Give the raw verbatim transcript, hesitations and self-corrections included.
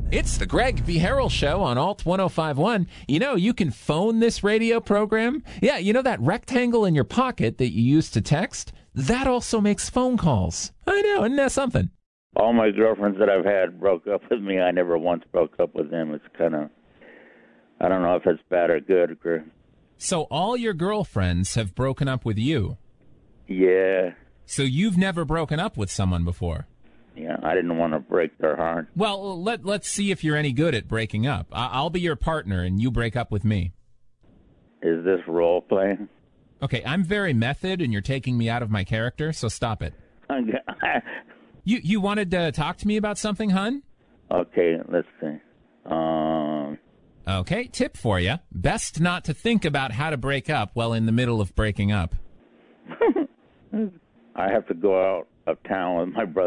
It's the Greg B. Harrell Show on Alt ten fifty-one. You know, you can phone this radio program. Yeah, you know that rectangle in your pocket that you use to text? That also makes phone calls. I know, isn't that something? All my girlfriends that I've had broke up with me. I never once broke up with them. It's kind of, I don't know if it's bad or good. Or... So all your girlfriends have broken up with you? Yeah. So you've never broken up with someone before? Yeah, I didn't want to break their heart. Well, let, let's see if you're any good at breaking up. I, I'll be your partner, and you break up with me. Is this role playing? Okay, I'm very method, and you're taking me out of my character, so stop it. you you wanted to talk to me about something, hun? Okay, let's see. Um... Okay, tip for you. Best not to think about how to break up while in the middle of breaking up. I have to go out of town with my brother.